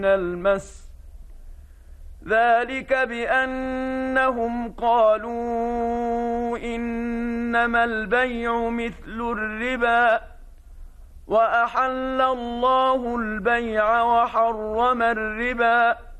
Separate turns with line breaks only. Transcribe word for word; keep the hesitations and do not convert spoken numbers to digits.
المس ذلك بأنهم قالوا إنما البيع مثل الربا وأحل الله البيع وحرم الربا